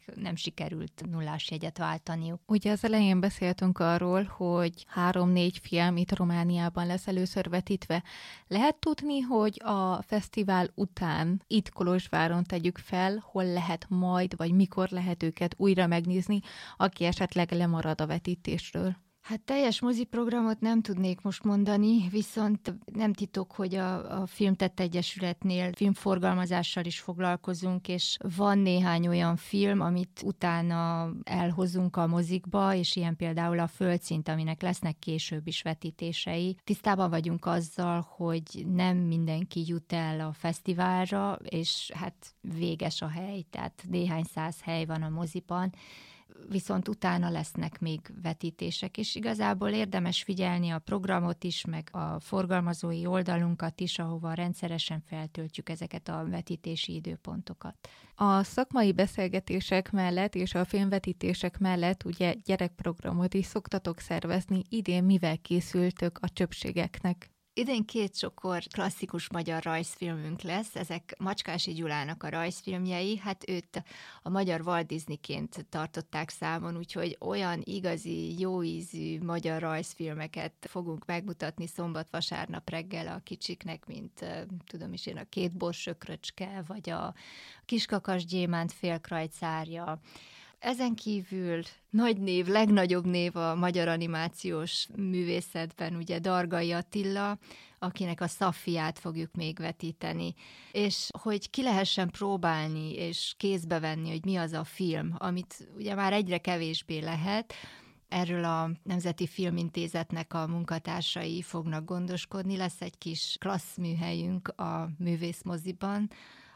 nem sikerült nullás jegyet váltaniuk. Ugye az elején beszéltünk arról, hogy 3-4 film itt Romániában lesz először vetítve. Lehet tudni, hogy a fesztivál után itt Kolozsváron tegyük fel, hol lehet majd, vagy mikor lehet őket újra megnézni, aki esetleg lemarad a vetítésről? Hát teljes moziprogramot nem tudnék most mondani, viszont nem titok, hogy a Filmtett Egyesületnél filmforgalmazással is foglalkozunk, és van néhány olyan film, amit utána elhozunk a mozikba, és ilyen például a Földszint, aminek lesznek később is vetítései. Tisztában vagyunk azzal, hogy nem mindenki jut el a fesztiválra, és hát véges a hely, tehát néhány száz hely van a moziban, viszont utána lesznek még vetítések, és igazából érdemes figyelni a programot is, meg a forgalmazói oldalunkat is, ahova rendszeresen feltöltjük ezeket a vetítési időpontokat. A szakmai beszélgetések mellett és a filmvetítések mellett ugye gyerekprogramot is szoktatok szervezni. Idén mivel készültök a csöpségeknek? Idén 2 csokor klasszikus magyar rajzfilmünk lesz, ezek Macskási Gyulának a rajzfilmjei, hát őt a magyar Walt Disneyként tartották számon, úgyhogy olyan igazi, jóízű magyar rajzfilmeket fogunk megmutatni szombat-vasárnap reggel a kicsiknek, mint tudom is én, a 2 borsökröcske, vagy a Kiskakas gyémánt félkrajcárja. Ezen kívül nagy név, legnagyobb név a magyar animációs művészetben, ugye Dargai Attila, akinek a Szaffiát fogjuk még vetíteni. És hogy ki lehessen próbálni és kézbe venni, hogy mi az a film, amit ugye már egyre kevésbé lehet, erről a Nemzeti Filmintézetnek a munkatársai fognak gondoskodni. Lesz egy kis klasszműhelyünk a Művészmoziban,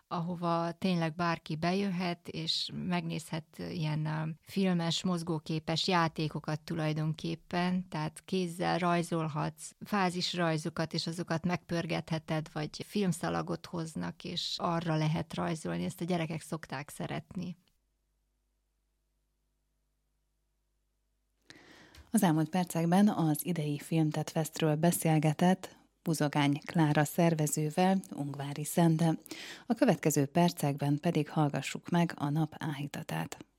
ahova tényleg bárki bejöhet, és megnézhet ilyen filmes, mozgóképes játékokat tulajdonképpen, tehát kézzel rajzolhatsz fázisrajzokat, és azokat megpörgetheted, vagy filmszalagot hoznak, és arra lehet rajzolni, ezt a gyerekek szokták szeretni. Az elmúlt percekben az idei Filmtett Festről beszélgetett Buzogány Klára szervezővel, Ungvári Szende. A következő percekben pedig hallgassuk meg a nap áhítatát.